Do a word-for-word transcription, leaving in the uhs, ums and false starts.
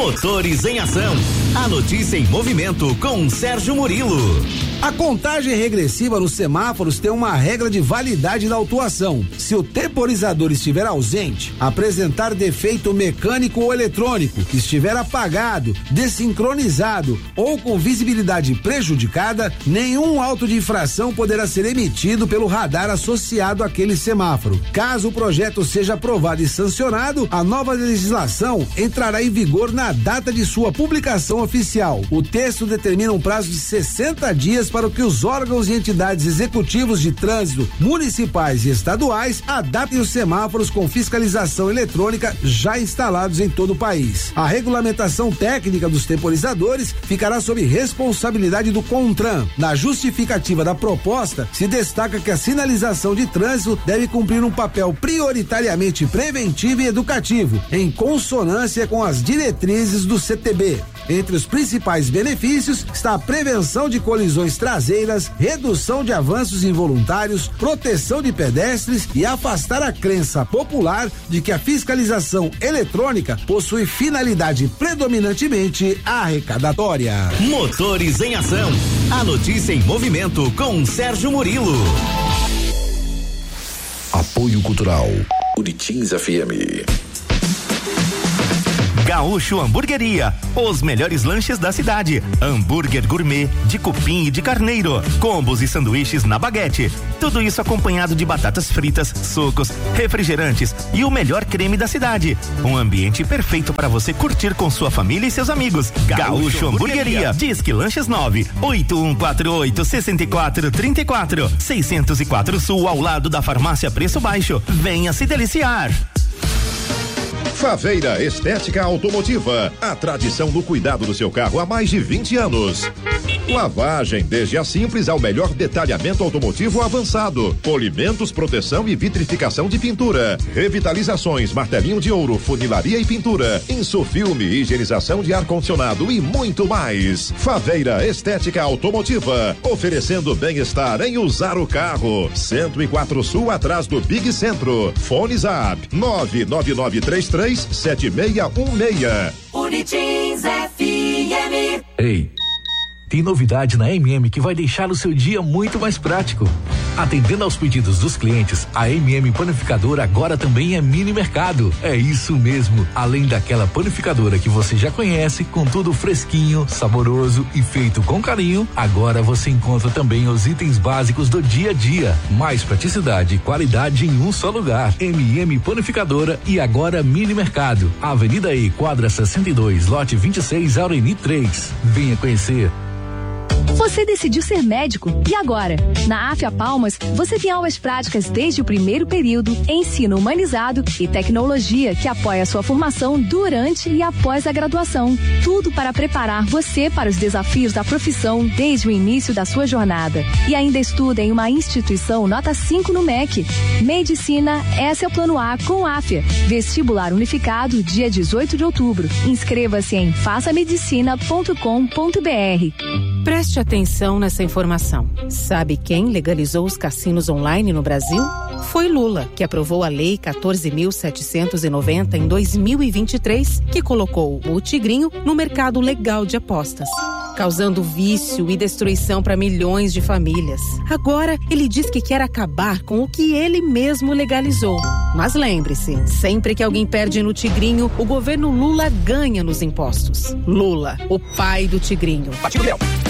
Motores em Ação. A notícia em movimento com Sérgio Murilo. A contagem regressiva nos semáforos tem uma regra de validade da autuação. Se o temporizador estiver ausente, apresentar defeito mecânico ou eletrônico, estiver apagado, desincronizado ou com visibilidade prejudicada, nenhum auto de infração poderá ser emitido pelo radar associado àquele semáforo. Caso o projeto seja aprovado e sancionado, a nova legislação entrará em vigor na data de sua publicação oficial. O texto determina um prazo de sessenta dias para que os órgãos e entidades executivos de trânsito municipais e estaduais adaptem os semáforos com fiscalização eletrônica já instalados em todo o país. A regulamentação técnica dos temporizadores ficará sob responsabilidade do CONTRAN. Na justificativa da proposta, se destaca que a sinalização de trânsito deve cumprir um papel prioritariamente preventivo e educativo, em consonância com as diretrizes do C T B. Entre os principais benefícios está a prevenção de colisões traseiras, redução de avanços involuntários, proteção de pedestres e afastar a crença popular de que a fiscalização eletrônica possui finalidade predominantemente arrecadatória. Motores em Ação. A notícia em movimento com Sérgio Murilo. Apoio Cultural Uritins F M. Gaúcho Hamburgueria, os melhores lanches da cidade. Hambúrguer gourmet, de cupim e de carneiro, combos e sanduíches na baguete. Tudo isso acompanhado de batatas fritas, sucos, refrigerantes e o melhor creme da cidade. Um ambiente perfeito para você curtir com sua família e seus amigos. Gaúcho, Gaúcho Hamburgueria. Disque Lanches nove oito um quatro oito seis quatro três quatro, seiscentos e quatro Sul, ao lado da Farmácia Preço Baixo. Venha se deliciar. Faveira Estética Automotiva, a tradição do cuidado do seu carro há mais de vinte anos. Lavagem, desde a simples ao melhor detalhamento automotivo avançado. Polimentos, proteção e vitrificação de pintura. Revitalizações, martelinho de ouro, funilaria e pintura. Insufilme, higienização de ar-condicionado e muito mais. Faveira Estética Automotiva, oferecendo bem-estar em usar o carro. cento e quatro Sul, atrás do Big Centro. Fone Zap nove nove nove três três sete seis um seis. Uritins F M. Ei, tem novidade na M M que vai deixar o seu dia muito mais prático. Atendendo aos pedidos dos clientes, a M M Panificadora agora também é mini mercado. É isso mesmo. Além daquela panificadora que você já conhece, com tudo fresquinho, saboroso e feito com carinho, agora você encontra também os itens básicos do dia a dia. Mais praticidade e qualidade em um só lugar. M M Panificadora e agora mini mercado. Avenida E, quadra sessenta e dois, lote vinte e seis, Aureni três. Venha conhecer. Você decidiu ser médico e agora? Na Afya Palmas, você tem aulas práticas desde o primeiro período, ensino humanizado e tecnologia que apoia a sua formação durante e após a graduação. Tudo para preparar você para os desafios da profissão desde o início da sua jornada. E ainda estuda em uma instituição nota cinco no M E C. Medicina, esse é o plano A com Afya. Vestibular unificado, dia dezoito de outubro. Inscreva-se em faça medicina ponto com ponto br. Preste atenção nessa informação. Sabe quem legalizou os cassinos online no Brasil? Foi Lula, que aprovou a Lei quatorze mil setecentos e noventa em dois mil e vinte e três, que colocou o tigrinho no mercado legal de apostas, causando vício e destruição para milhões de famílias. Agora, ele diz que quer acabar com o que ele mesmo legalizou. Mas lembre-se, sempre que alguém perde no tigrinho, o governo Lula ganha nos impostos. Lula, o pai do tigrinho.